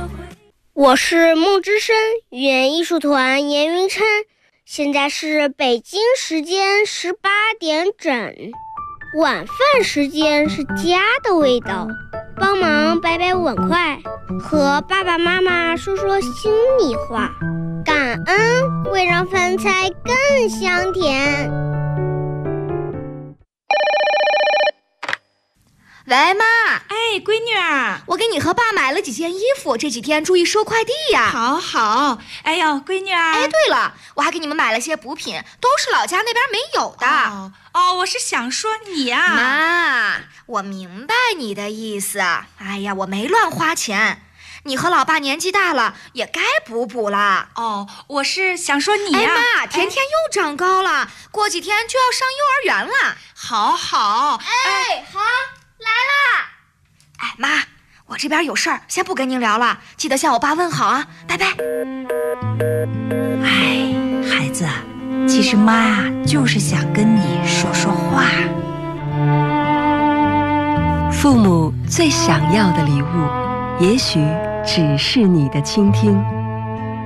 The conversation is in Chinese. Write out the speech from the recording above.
我是梦之声语言艺术团严云琛，现在是北京时间18点整，晚饭时间是家的味道，帮忙摆摆碗筷，和爸爸妈妈说说心里话，感恩会让饭菜更香甜。 喂，妈。 哎，闺女儿， 我给你和爸买了几件衣服，这几天注意收快递呀。 好。哎呦，闺女儿。 哎，对了，我还给你们买了些补品，都是老家那边没有的。 我是想说你啊。 妈，我明白你的意思。哎呀，我没乱花钱。你和老爸年纪大了，也该补了。 我是想说你啊。 哎，妈，甜甜又长高了，过几天就要上幼儿园了。 好。 哎，好，来啦。哎，妈，我这边有事儿，先不跟您聊了，记得向我爸问好啊，拜拜。 哎，孩子，其实妈啊，就是想跟你说说话。 父母最想要的礼物，也许只是你的倾听。